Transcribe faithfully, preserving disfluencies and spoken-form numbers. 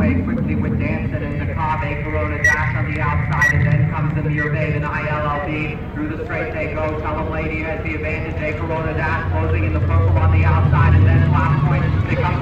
away quickly with Danson and Nakabe. Corona Dash on the outside, and then comes the Muir Bay and I L L B. Through the straight they go. Tell them Lady has the advantage. A Corona Dash closing in the purple on the outside, and then last point. They come